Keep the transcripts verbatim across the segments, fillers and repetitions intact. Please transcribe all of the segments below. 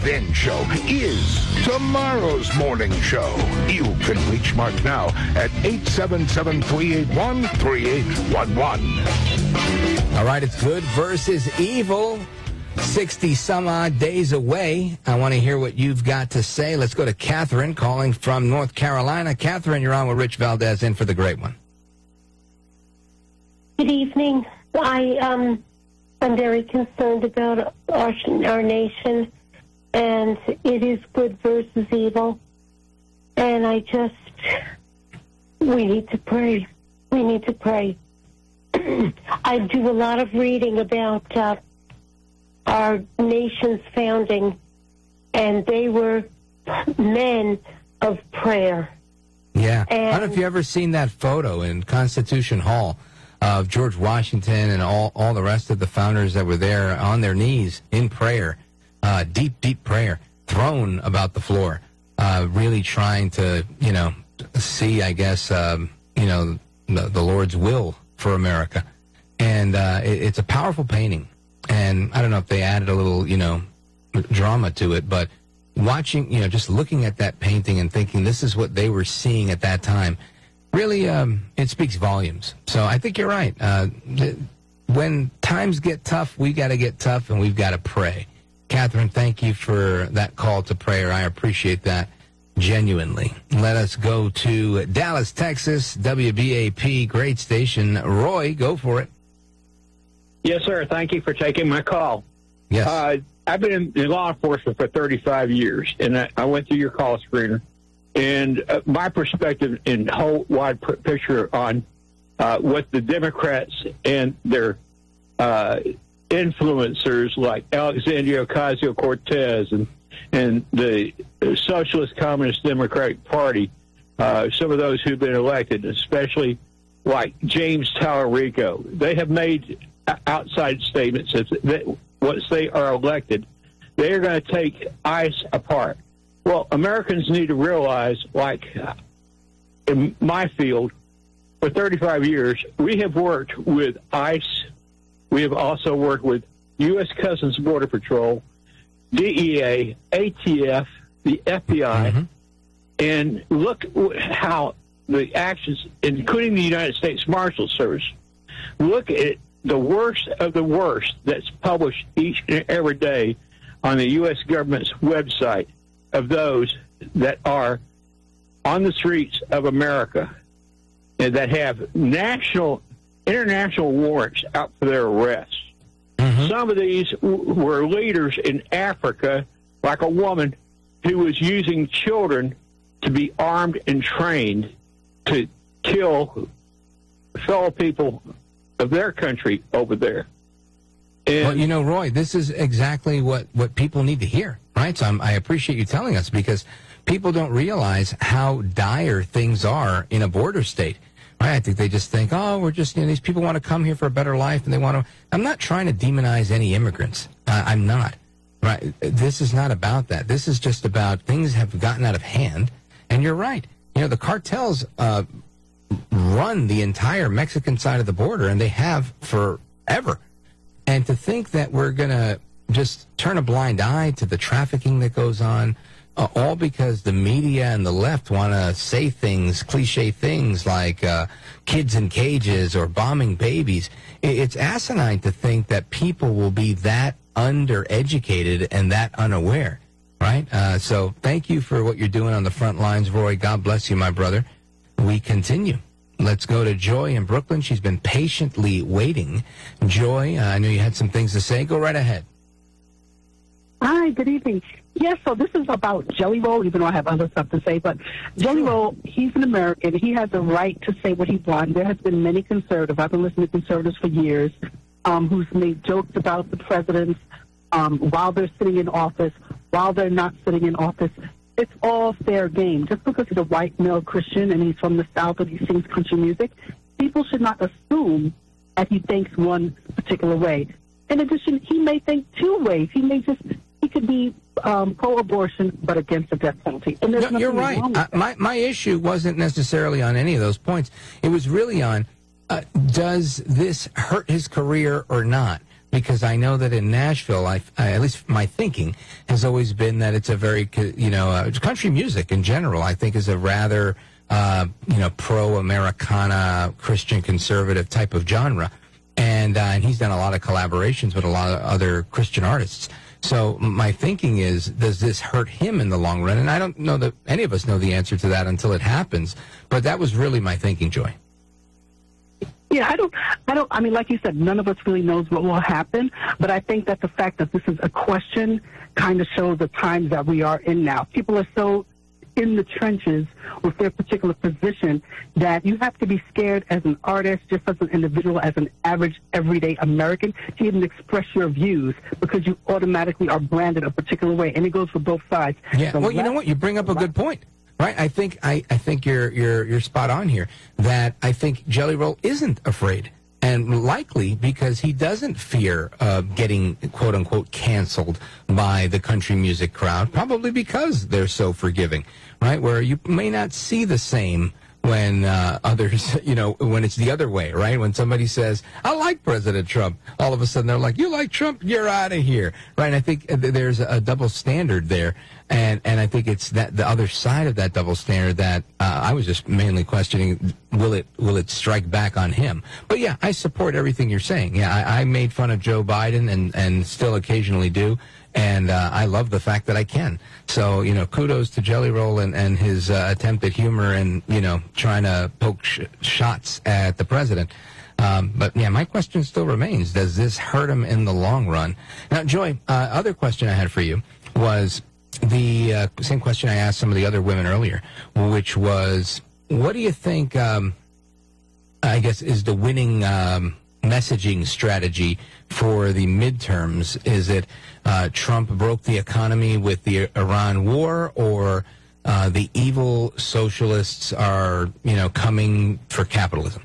Then Show is tomorrow's morning show. You can reach Mark now at eight seven seven, three eight one, three eight one one. All right, it's good versus evil. sixty some odd days away. I want to hear what you've got to say. Let's go to Catherine calling from North Carolina. Catherine, you're on with Rich Valdez in for the great one. Good evening. I um, I'm very concerned about our, our nation, and it is good versus evil. And I just, we need to pray. We need to pray. I do a lot of reading about uh, our nation's founding, and they were men of prayer. Yeah. And I don't know if you've ever seen that photo in Constitution Hall of George Washington and all, all the rest of the founders that were there on their knees in prayer, uh, deep, deep prayer, thrown about the floor, uh, really trying to, you know, see, I guess, um, you know, the, the Lord's will for America. And uh, it, it's a powerful painting. And I don't know if they added a little, you know, drama to it, but watching, you know, just looking at that painting and thinking this is what they were seeing at that time, really, um, it speaks volumes. So I think you're right. Uh, th- when times get tough, we got to get tough, and we've got to pray. Catherine, thank you for that call to prayer. I appreciate that genuinely. Let us go to Dallas, Texas, W B A P, great station. Roy, go for it. Yes, sir. Thank you for taking my call. Yes. Uh, I've been in, in law enforcement for thirty-five years, and I, I went through your call screener. And uh, my perspective in whole wide p- picture on uh, what the Democrats and their uh, influencers like Alexandria Ocasio-Cortez and, and the Socialist Communist Democratic Party, uh, some of those who've been elected, especially like James Tallarico, they have made outside statements that once they are elected, they are going to take ICE apart. Well, Americans need to realize, like in my field, for thirty-five years, we have worked with ICE. We have also worked with U S Customs and Border Patrol, D E A, A T F, the F B I, mm-hmm. and look how the actions, including the United States Marshal Service, look at the worst of the worst that's published each and every day on the U S government's website of those that are on the streets of America and that have national, international warrants out for their arrests. Mm-hmm. Some of these w- were leaders in Africa, like a woman who was using children to be armed and trained to kill fellow people of their country over there. And well, you know, Roy, this is exactly what, what people need to hear, right? So I'm, I appreciate you telling us, because people don't realize how dire things are in a border state. Right? I think they just think, oh, we're just, you know, these people want to come here for a better life, and they want to. I'm not trying to demonize any immigrants. Uh, I'm not. Right? This is not about that. This is just about things have gotten out of hand. And you're right. You know, the cartels uh, run the entire Mexican side of the border, and they have forever. And to think that we're going to just turn a blind eye to the trafficking that goes on, uh, all because the media and the left want to say things, cliche things like uh, kids in cages or bombing babies. It's asinine to think that people will be that undereducated and that unaware, right? Uh, so thank you for what you're doing on the front lines, Roy. God bless you, my brother. We continue. Let's go to Joy in Brooklyn. She's been patiently waiting. Joy, uh, I know you had some things to say. Go right ahead. Hi, good evening. Yes, so this is about Jelly Roll, even though I have other stuff to say. But Jelly Roll, he's an American. He has the right to say what he wants. There has been many conservatives. I've been listening to conservatives for years um, who's made jokes about the presidents um, while they're sitting in office, while they're not sitting in office. It's all fair game. Just because he's a white male Christian and he's from the South and he sings country music, people should not assume that he thinks one particular way. In addition, he may think two ways. He may just, he could be um, pro-abortion but against the death penalty. And there's no, you're right. Wrong with uh, my, my issue wasn't necessarily on any of those points. It was really on, uh, does this hurt his career or not? because I know that in Nashville, I, I, at least my thinking has always been that it's a very, you know, uh, country music in general, I think, is a rather, uh, you know, pro-Americana, Christian conservative type of genre. And, uh, and he's done a lot of collaborations with a lot of other Christian artists. So my thinking is, does this hurt him in the long run? And I don't know that any of us know the answer to that until it happens. But that was really my thinking, Joy. Yeah, I don't, I don't, I mean, like you said, none of us really knows what will happen, but I think that the fact that this is a question kind of shows the times that we are in now. People are so in the trenches with their particular position that you have to be scared as an artist, just as an individual, as an average, everyday American, to even express your views because you automatically are branded a particular way, and it goes for both sides. Yeah, so well, you know what? You bring up a good point. Right, I think I, I think you're you're you're spot on here. That I think Jelly Roll isn't afraid, and likely because he doesn't fear uh, getting quote unquote canceled by the country music crowd. Probably because they're so forgiving, right? Where you may not see the same when uh, others, you know, when it's the other way, right? When somebody says, I like President Trump, all of a sudden they're like, you like Trump? You're out of here, right? And I think there's a double standard there. And and I think it's that the other side of that double standard that uh, I was just mainly questioning, will it will it strike back on him? But yeah, I support everything you're saying. Yeah, I, I made fun of Joe Biden and, and still occasionally do. And uh, I love the fact that I can. So, you know, kudos to Jelly Roll and, and his uh, attempt at humor and, you know, trying to poke sh- shots at the president. Um, but, yeah, my question still remains. Does this hurt him in the long run? Now, Joy, uh, other question I had for you was the uh, same question I asked some of the other women earlier, which was, what do you think, um, I guess, is the winning um, messaging strategy for the midterms? Is it uh, Trump broke the economy with the Iran war, or uh, the evil socialists are, you know, coming for capitalism?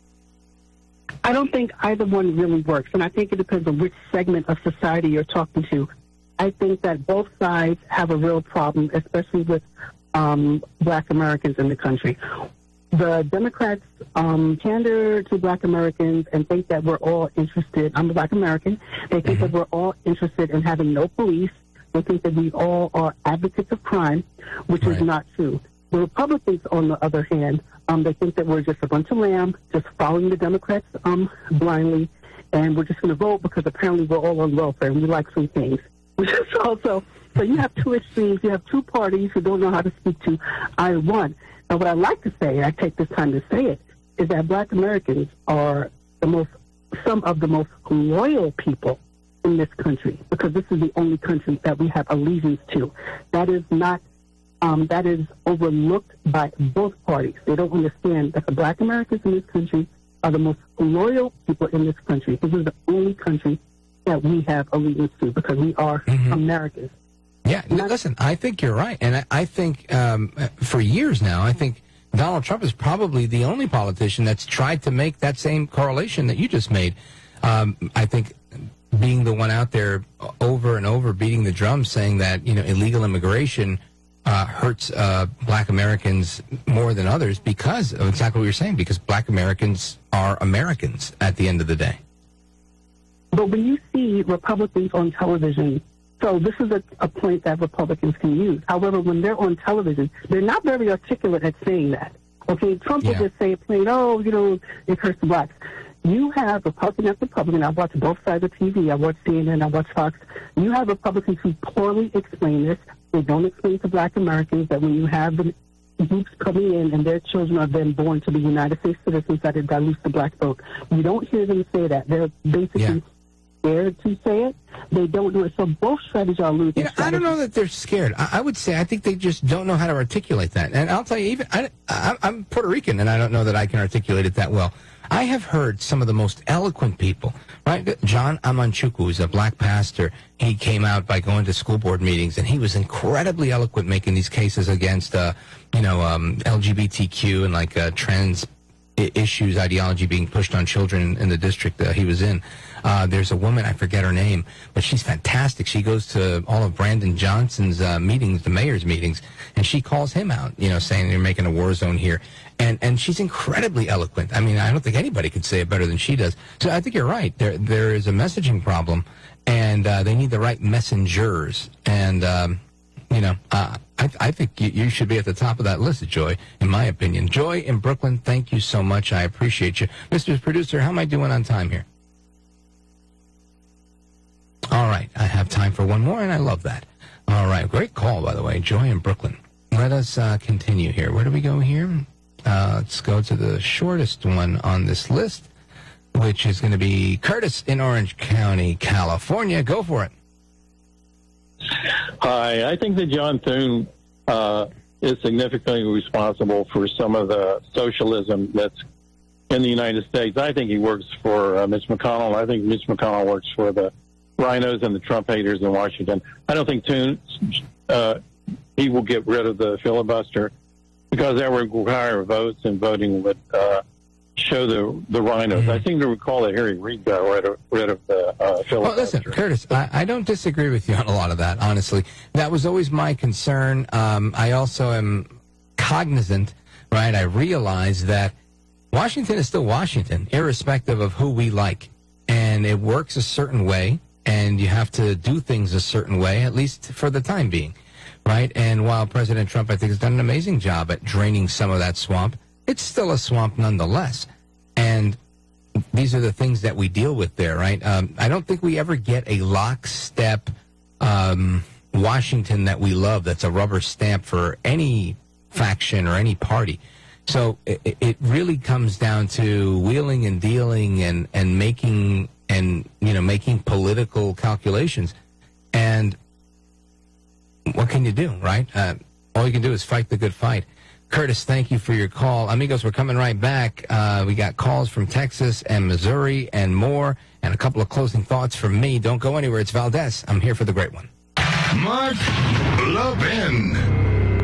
I don't think either one really works, and I think it depends on which segment of society you're talking to. I think that both sides have a real problem, especially with um, black Americans in the country. The Democrats um, pander to black Americans and think that we're all interested. I'm a black American. They think that we're all interested in having no police. They think that we all are advocates of crime, which right. is not true. The Republicans, on the other hand, um, they think that we're just a bunch of lambs, just following the Democrats um, blindly, and we're just going to vote because apparently we're all on welfare and we like free things. Which is also, so you have two extremes. You have two parties who don't know how to speak to either one. Now, what I like to say, and I take this time to say it, is that black Americans are the most, some of the most loyal people in this country, because this is the only country that we have allegiance to. That is not, um, that is overlooked by both parties. They don't understand that the black Americans in this country are the most loyal people in this country. This is the only country that we have allegiance to, because we are mm-hmm. Americans. Yeah, Not, listen, I think you're right. And I, I think um, for years now, I think Donald Trump is probably the only politician that's tried to make that same correlation that you just made. Um, I think being the one out there over and over beating the drum saying that, you know, illegal immigration uh, hurts uh, black Americans more than others because of exactly what you're saying, because black Americans are Americans at the end of the day. But when you see Republicans on television, so this is a, a point that Republicans can use. However, when they're on television, they're not very articulate at saying that. Okay, Trump yeah. will just say plain, oh, you know, it hurts the blacks. You have Republican after Republican. I watch both sides of T V. I watch C N N. I watch Fox. You have Republicans who poorly explain this. They don't explain to black Americans that when you have the groups coming in and their children are then born to be United States citizens, that it dilutes the black vote. You don't hear them say that. They're basically... Yeah. scared to say it. They don't do it. So both strategies are losing. You know, I don't know that they're scared. I, I would say I think they just don't know how to articulate that. And I'll tell you, even I, I, I'm Puerto Rican, and I don't know that I can articulate it that well. I have heard some of the most eloquent people, right? John Amanchukwu is a black pastor. He came out by going to school board meetings, and he was incredibly eloquent making these cases against, uh, you know, um, L G B T Q and like uh, trans I- issues, ideology being pushed on children in, in the district that he was in. Uh, there's a woman, I forget her name, but she's fantastic. She goes to all of Brandon Johnson's uh, meetings, the mayor's meetings, and she calls him out, you know, saying you're making a war zone here. And and she's incredibly eloquent. I mean, I don't think anybody could say it better than she does. So I think you're right. There There is a messaging problem, and uh, they need the right messengers. And, um, you know, uh, I, I think you, you should be at the top of that list, Joy, in my opinion. Joy in Brooklyn, thank you so much. I appreciate you. Mister Producer, how am I doing on time here? All right, I have time for one more, and I love that. All right, great call, by the way, Joy in Brooklyn. Let us uh, continue here. Where do we go here? Uh, let's go to the shortest one on this list, which is going to be Curtis in Orange County, California. Go for it. Hi, I think that John Thune uh, is significantly responsible for some of the socialism that's in the United States. I think he works for uh, Mitch McConnell. I think Mitch McConnell works for the rhinos and the Trump haters in Washington. I don't think Thune, uh, he will get rid of the filibuster because that would require votes, and voting would uh, show the the rhinos. Mm-hmm. I seem to recall that Harry Reid got rid of, rid of the uh, filibuster. Well, listen, Curtis, I, I don't disagree with you on a lot of that, honestly. That was always my concern. Um, I also am cognizant, right? I realize that Washington is still Washington, irrespective of who we like. And it works a certain way, and you have to do things a certain way, at least for the time being, right? And while President Trump, I think, has done an amazing job at draining some of that swamp, it's still a swamp nonetheless. And these are the things that we deal with there, right? Um, I don't think we ever get a lockstep um, Washington that we love that's a rubber stamp for any faction or any party. So it, it really comes down to wheeling and dealing and, and making and you know making political calculations. And what can you do, right? Uh, all you can do is fight the good fight. Curtis, thank you for your call. Amigos, we're coming right back. Uh, we got calls from Texas and Missouri and more, and a couple of closing thoughts from me. Don't go anywhere. It's Valdez. I'm here for the great one. Mark Levin.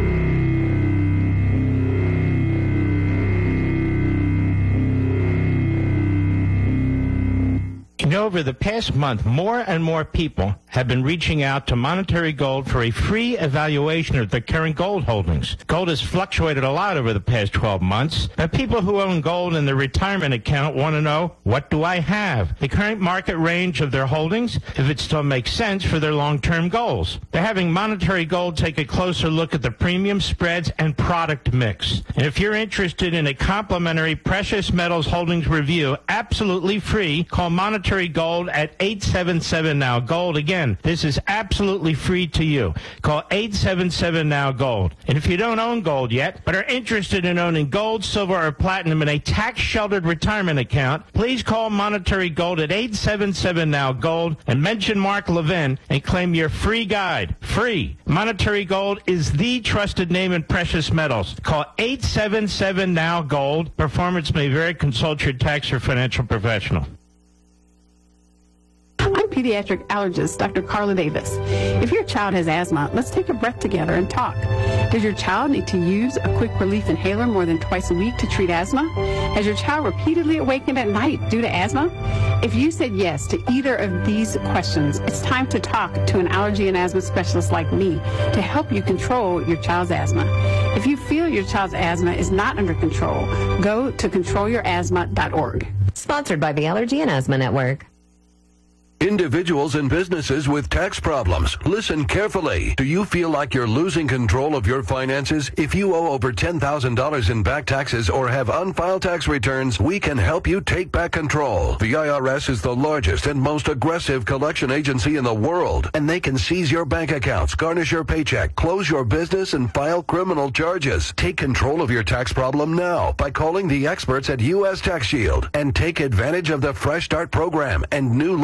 You know, over the past month, more and more people have been reaching out to Monetary Gold for a free evaluation of their current gold holdings. Gold has fluctuated a lot over the past twelve months, and people who own gold in their retirement account want to know, what do I have? The current market range of their holdings, if it still makes sense for their long-term goals. They're having Monetary Gold take a closer look at the premium spreads and product mix. And if you're interested in a complimentary precious metals holdings review, absolutely free, call Monetary Gold at eight seven seven now gold. Again, this is absolutely free to you. Call eight seven seven now gold. And if you don't own gold yet, but are interested in owning gold, silver, or platinum in a tax-sheltered retirement account, please call Monetary Gold at eight seven seven now gold and mention Mark Levin and claim your free guide. Free. Monetary Gold is the trusted name in precious metals. Call eight seven seven now gold. Performance may vary. Consult your tax or financial professional. I'm pediatric allergist Doctor Carla Davis. If your child has asthma, let's take a breath together and talk. Does your child need to use a quick relief inhaler more than twice a week to treat asthma? Has your child repeatedly awakened at night due to asthma? If you said yes to either of these questions, it's time to talk to an allergy and asthma specialist like me to help you control your child's asthma. If you feel your child's asthma is not under control, go to control your asthma dot org. Sponsored by the Allergy and Asthma Network. Individuals and businesses with tax problems, listen carefully. Do you feel like you're losing control of your finances? If you owe over ten thousand dollars in back taxes or have unfiled tax returns, we can help you take back control. The I R S is the largest and most aggressive collection agency in the world, and they can seize your bank accounts, garnish your paycheck, close your business, and file criminal charges. Take control of your tax problem now by calling the experts at U S Tax Shield and take advantage of the Fresh Start program and new laws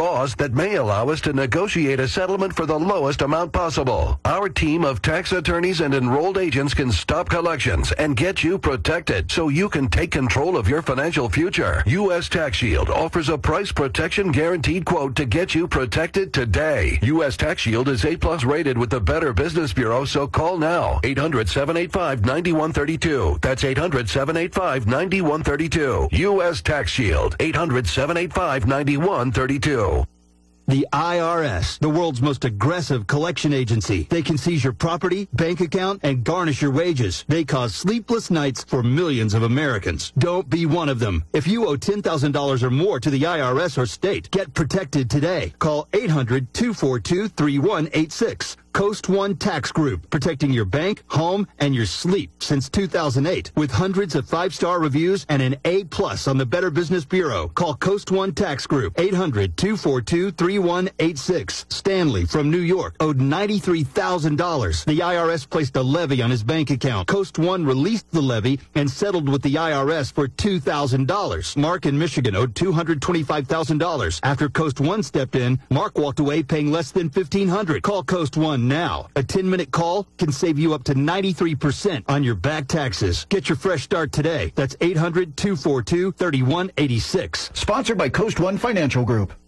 that may allow us to negotiate a settlement for the lowest amount possible. Our team of tax attorneys and enrolled agents can stop collections and get you protected so you can take control of your financial future. U S Tax Shield offers a price protection guaranteed quote to get you protected today. U S Tax Shield is A plus rated with the Better Business Bureau, so call now. eight hundred, seven eight five, nine one three two. That's eight hundred, seven eight five, nine one three two. U S Tax Shield. eight hundred, seven eight five, nine one three two. The I R S, the world's most aggressive collection agency. They can seize your property, bank account, and garnish your wages. They cause sleepless nights for millions of Americans. Don't be one of them. If you owe ten thousand dollars or more to the I R S or state, get protected today. Call eight hundred, two four two, three one eight six. Coast One Tax Group, protecting your bank, home, and your sleep since two thousand eight. With hundreds of five-star reviews and an A plus on the Better Business Bureau. Call Coast One Tax Group, eight hundred, two four two, three one eight six. Stanley from New York owed ninety-three thousand dollars. The I R S placed a levy on his bank account. Coast One released the levy and settled with the I R S for two thousand dollars. Mark in Michigan owed two hundred twenty-five thousand dollars. After Coast One stepped in, Mark walked away paying less than fifteen hundred dollars. Call Coast One now. A ten-minute call can save you up to ninety-three percent on your back taxes. Get your fresh start today. That's eight hundred, two four two, three one eight six. Sponsored by Coast One Financial Group.